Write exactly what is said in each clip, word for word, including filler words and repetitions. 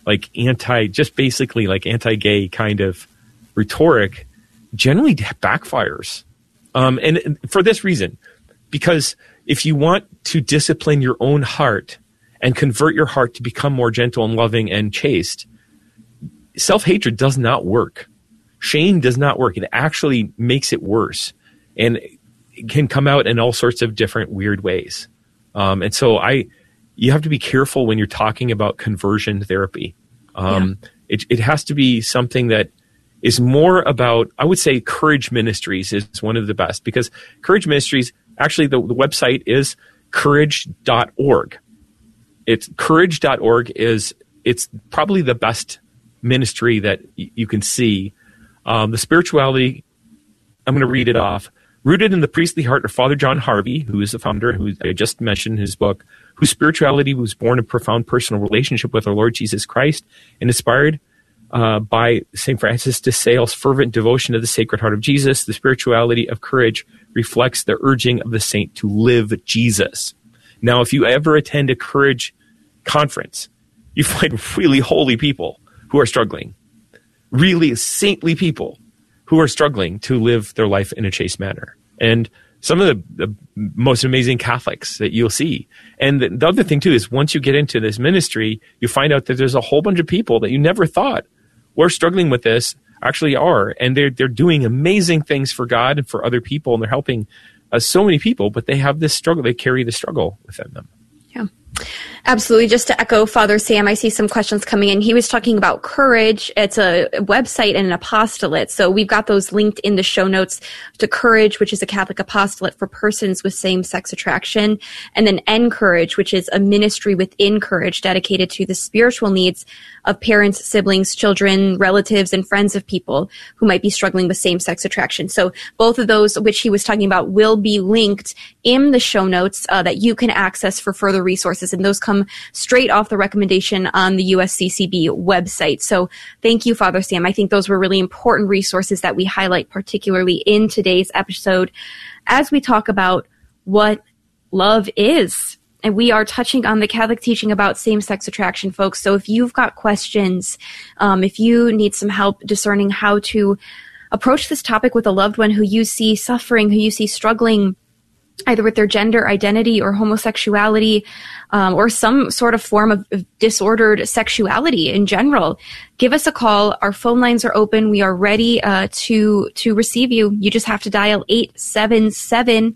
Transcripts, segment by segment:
like anti, just basically like anti-gay kind of rhetoric generally backfires. Um, and for this reason, because if you want to discipline your own heart and convert your heart to become more gentle and loving and chaste, self-hatred does not work. Shame does not work. It actually makes it worse, and it can come out in all sorts of different weird ways. Um, and so I, you have to be careful when you're talking about conversion therapy. Um, yeah. it, it has to be something that is more about, I would say Courage Ministries is one of the best, because Courage Ministries, actually the, the website is courage dot org. It's courage dot org is, it's probably the best ministry that y- you can see. Um, the spirituality, I'm going to read it off. Rooted in the priestly heart of Father John Harvey, who is the founder, who I just mentioned in his book, whose spirituality was born in profound personal relationship with our Lord Jesus Christ and inspired uh, by Saint Francis de Sales' fervent devotion to the Sacred Heart of Jesus. The spirituality of courage reflects the urging of the saint to live Jesus. Now, if you ever attend a Courage conference, you find really holy people who are struggling, really saintly people who are struggling to live their life in a chaste manner. And some of the, the most amazing Catholics that you'll see. And the, the other thing, too, is once you get into this ministry, you find out that there's a whole bunch of people that you never thought were struggling with this, actually are. And they're, they're doing amazing things for God and for other people, and they're helping uh, so many people, but they have this struggle. They carry the struggle within them. Yeah. Absolutely. Just to echo Father Sam, I see some questions coming in. He was talking about Courage. It's a website and an apostolate. So we've got those linked in the show notes to Courage, which is a Catholic apostolate for persons with same-sex attraction, and then Encourage, which is a ministry within Courage dedicated to the spiritual needs of parents, siblings, children, relatives, and friends of people who might be struggling with same-sex attraction. So both of those, which he was talking about, will be linked in the show notes uh, that you can access for further resources. And those come straight off the recommendation on the U S C C B website. So thank you, Father Sam. I think those were really important resources that we highlight, particularly in today's episode, as we talk about what love is. And we are touching on the Catholic teaching about same-sex attraction, folks. So if you've got questions, um, if you need some help discerning how to approach this topic with a loved one who you see suffering, who you see struggling, either with their gender identity or homosexuality, um, or some sort of form of, of disordered sexuality in general, give us a call. Our phone lines are open. We are ready uh, to to receive you. You just have to dial eight seven seven,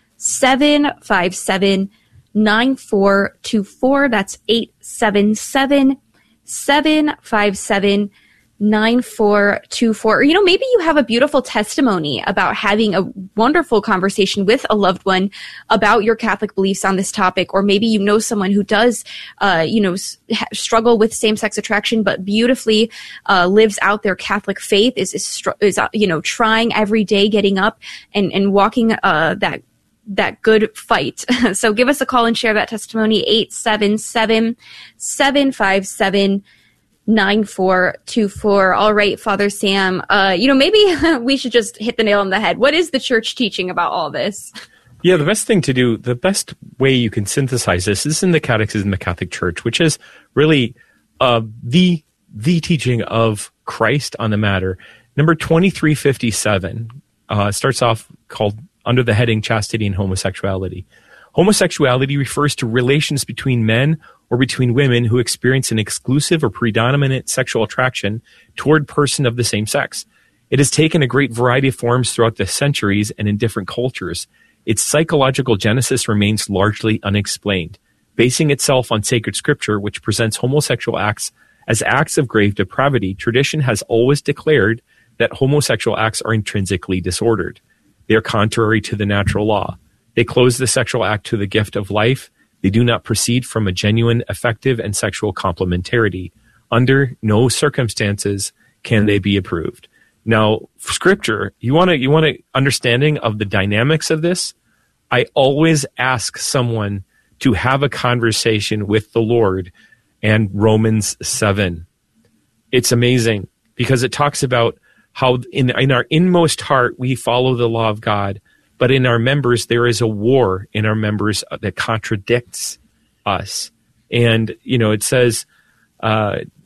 seven five seven, nine four two four. That's eight seven seven, seven five seven, nine four two four. Or, you know, maybe you have a beautiful testimony about having a wonderful conversation with a loved one about your Catholic beliefs on this topic. Or maybe you know someone who does, uh, you know, s- struggle with same-sex attraction, but beautifully uh, lives out their Catholic faith, is, is, str- is uh, you know, trying every day, getting up and, and walking uh, that that good fight. So give us a call and share that testimony, eight seven seven, seven five seven, nine four two four. All right, Father Sam, uh, you know, maybe we should just hit the nail on the head. What is the church teaching about all this? Yeah, the best thing to do, the best way you can synthesize this is in the Catechism of the Catholic Church, which is really uh, the the teaching of Christ on the matter. Number twenty-three fifty-seven uh, starts off called under the heading Chastity and Homosexuality. Homosexuality refers to relations between men or between women who experience an exclusive or predominant sexual attraction toward person of the same sex. It has taken a great variety of forms throughout the centuries and in different cultures. Its psychological genesis remains largely unexplained. Basing itself on sacred scripture, which presents homosexual acts as acts of grave depravity, tradition has always declared that homosexual acts are intrinsically disordered. They are contrary to the natural law. They close the sexual act to the gift of life. They do not proceed from a genuine, affective, and sexual complementarity. Under no circumstances can they be approved. Now, Scripture, you want to you want an understanding of the dynamics of this? I always ask someone to have a conversation with the Lord and Romans seven. It's amazing because it talks about how in, in our inmost heart we follow the law of God, but in our members there is a war in our members that contradicts us. And, you know, it says, uh,